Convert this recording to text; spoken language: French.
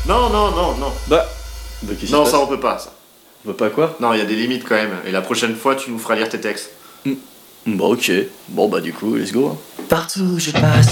Non, non, non, non. Bah, qu'est-ce Non, qui se ça passe? on peut pas, ça. Bah pas quoi? Non, il y a des limites quand même. Et la prochaine fois, tu nous feras lire tes textes. Bah ok, bon bah du coup, let's go. Hein. Partout où je passe.